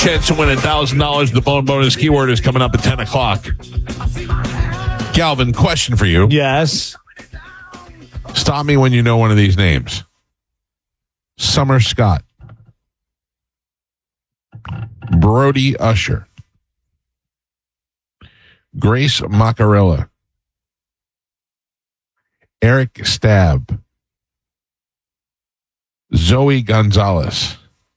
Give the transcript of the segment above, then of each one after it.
chance to win $1,000. The bone bonus keyword is coming up at 10 o'clock. Galvin, question for you. Yes. Stop me when you know one of these names. Summer Scott. Brody Usher. Grace Macarella. Eric Stab. Zoe Gonzalez.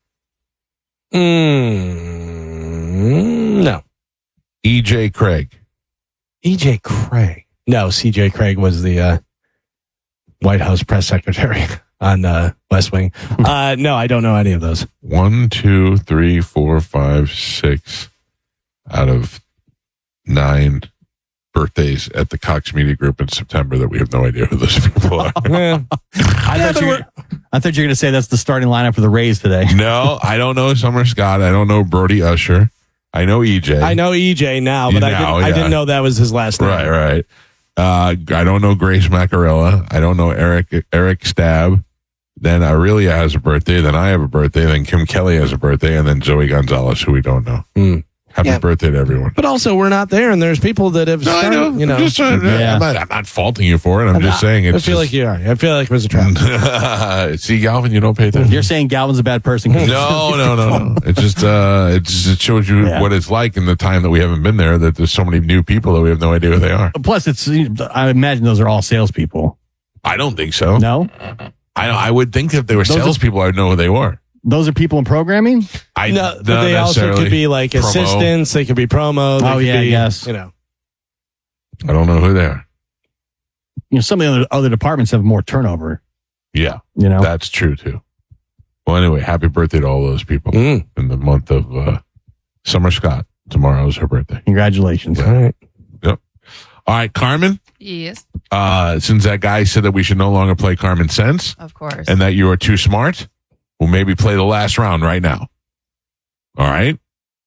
No. E.J. Craig. E.J. Craig. No, C.J. Craig was the White House press secretary on West Wing. No, I don't know any of those. 1, 2, 3, 4, 5, 6 out of 9 birthdays at the Cox Media Group in September that we have no idea who those people are. I thought you were going to say that's the starting lineup for the Rays today. No, I don't know Summer Scott. I don't know Brody Usher. I know EJ. I know EJ now, but I didn't know that was his last name. Right. I don't know Grace Macarella. I don't know Eric Stab. Then Aurelia has a birthday. Then I have a birthday. Then Kim Kelly has a birthday. And then Zoe Gonzalez, who we don't know. Happy birthday to everyone. But also, we're not there, and there's people that have started, I know. you know. I'm not faulting you for it. I'm just saying it's. I feel like you are. I feel like it was a trap. See, Galvin, you don't pay attention. You're saying Galvin's a bad person. No. It just shows you what it's like in the time that we haven't been there, that there's so many new people that we have no idea who they are. Plus, I imagine those are all salespeople. I don't think so. No? I would think if they were salespeople, I'd know who they were. Those are people in programming? No, but they also could be like assistants. They could be promo. Yes. You know. I don't know who they are. You know, some of the other departments have more turnover. Yeah. You know? That's true, too. Well, anyway, happy birthday to all those people in the month of Summer Scott. Tomorrow is her birthday. Congratulations. Yeah. All right. Yep. All right, Carmen. Yes. Since that guy said that we should no longer play Carmen Sense. Of course. And that you are too smart, we'll maybe play the last round right now. All right?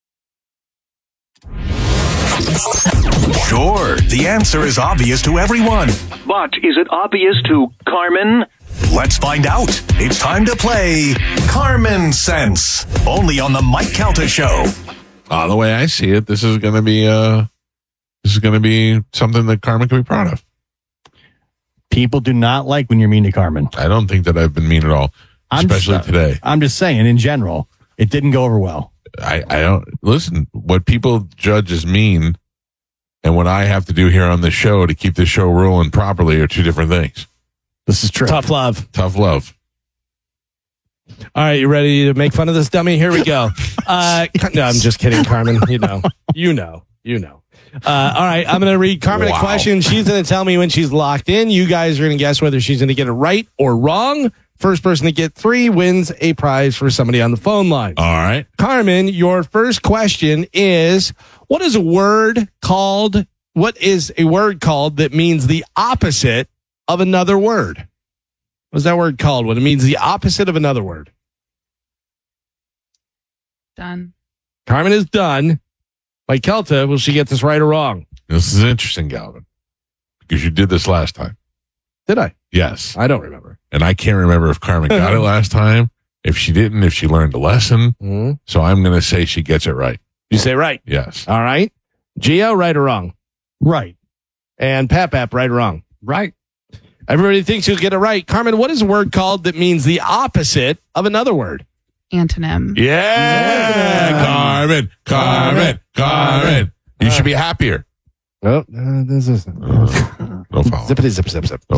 Sure, the answer is obvious to everyone. But is it obvious to Carmen? Let's find out. It's time to play Carmen Sense, only on the Mike Calta Show. The way I see it, this is going to be something that Carmen can be proud of. People do not like when you're mean to Carmen. I don't think that I've been mean at all, especially today. I'm just saying, in general, it didn't go over well. I don't listen. What people judge as mean and what I have to do here on the show to keep the show rolling properly are two different things. This is true. Tough love. All right, you ready to make fun of this dummy? Here we go. No, I'm just kidding, Carmen. You know. All right, I'm going to read Carmen a question. She's going to tell me when she's locked in. You guys are going to guess whether she's going to get it right or wrong. First person to get 3 wins a prize for somebody on the phone line. All right. Carmen, your first question is, what is a word called that means the opposite of another word? What's that word called when it means the opposite of another word? Done. Carmen is done. Like Kelta, will she get this right or wrong? This is interesting, Galvin, because you did this last time. Did I? Yes. I don't remember. And I can't remember if Carmen got it last time, if she didn't, if she learned a lesson. Mm-hmm. So I'm going to say she gets it right. You say right? Yes. All right. Gio, right or wrong? Right. And Pap, right or wrong? Right. Everybody thinks you'll get it right. Carmen, what is a word called that means the opposite of another word? Antonym. Yeah. Carmen. You should be happier. Oh, this is No follow. zippity zip zip zip.